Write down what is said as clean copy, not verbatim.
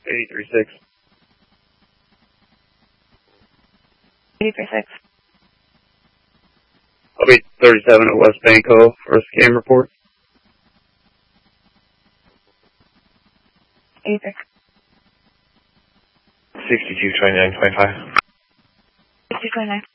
8036. 8036. I'll be 37 at West Banco for a scam report. 86. 622925. 6229.